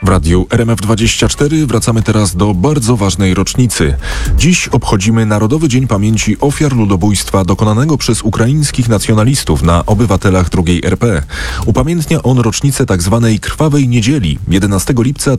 W radiu RMF24 wracamy teraz do bardzo ważnej rocznicy. Dziś obchodzimy Narodowy Dzień Pamięci Ofiar Ludobójstwa dokonanego przez ukraińskich nacjonalistów na obywatelach II RP. Upamiętnia on rocznicę tzw. Krwawej Niedzieli 11 lipca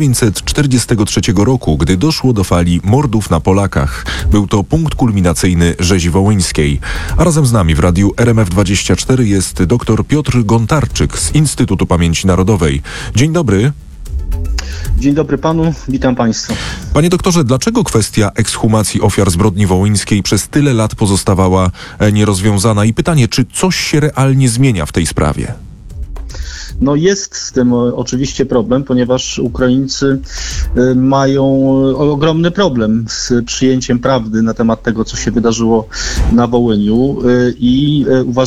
1943 roku, gdy doszło do fali mordów na Polakach. Był to punkt kulminacyjny rzezi wołyńskiej. A razem z nami w radiu RMF24 jest dr Piotr Gontarczyk z Instytutu Pamięci Narodowej. Dzień dobry. Dzień dobry panu, witam państwa. Panie doktorze, dlaczego kwestia ekshumacji ofiar zbrodni wołyńskiej przez tyle lat pozostawała nierozwiązana? I pytanie, czy coś się realnie zmienia w tej sprawie? No jest z tym oczywiście problem, ponieważ Ukraińcy mają ogromny problem z przyjęciem prawdy na temat tego, co się wydarzyło na Wołyniu i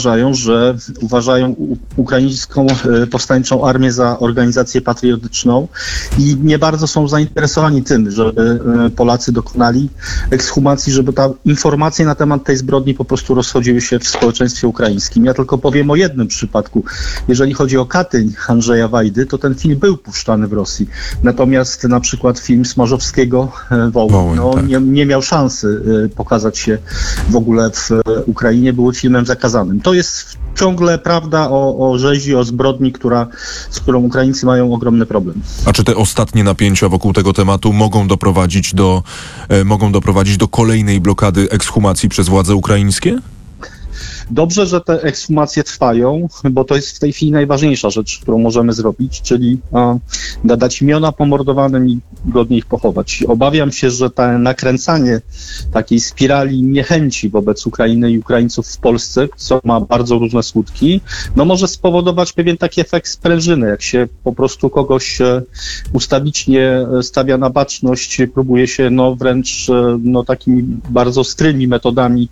uważają ukraińską powstańczą armię za organizację patriotyczną i nie bardzo są zainteresowani tym, żeby Polacy dokonali ekshumacji, żeby ta informacja na temat tej zbrodni po prostu rozchodziły się w społeczeństwie ukraińskim. Ja tylko powiem o jednym przypadku. Jeżeli chodzi o Katyń Andrzeja Wajdy, to ten film był puszczany w Rosji. Natomiast na przykład film Smarzowskiego Wołyń nie miał szansy pokazać się w ogóle w Ukrainie, był filmem zakazanym. To jest ciągle prawda o rzezi, o zbrodni, z którą Ukraińcy mają ogromny problem. A czy te ostatnie napięcia wokół tego tematu mogą doprowadzić do kolejnej blokady ekshumacji przez władze ukraińskie? Dobrze, że te ekshumacje trwają, bo to jest w tej chwili najważniejsza rzecz, którą możemy zrobić, czyli nadać imiona pomordowanym i godnie ich pochować. Obawiam się, że to nakręcanie takiej spirali niechęci wobec Ukrainy i Ukraińców w Polsce, co ma bardzo różne skutki, może spowodować pewien taki efekt sprężyny, jak się po prostu kogoś ustawicznie stawia na baczność, próbuje się wręcz takimi bardzo ostrymi metodami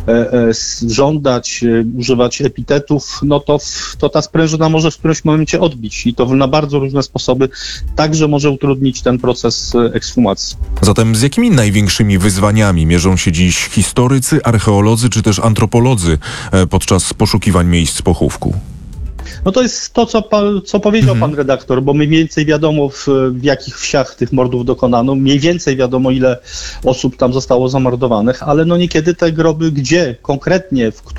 żądać, używać epitetów, to ta sprężyna może w którymś momencie odbić i to na bardzo różne sposoby także może utrudnić ten proces ekshumacji. Zatem z jakimi największymi wyzwaniami mierzą się dziś historycy, archeolodzy czy też antropolodzy podczas poszukiwań miejsc pochówku? To jest to, co powiedział pan redaktor, bo mniej więcej wiadomo, w jakich wsiach tych mordów dokonano, mniej więcej wiadomo, ile osób tam zostało zamordowanych, ale niekiedy te groby, gdzie konkretnie, w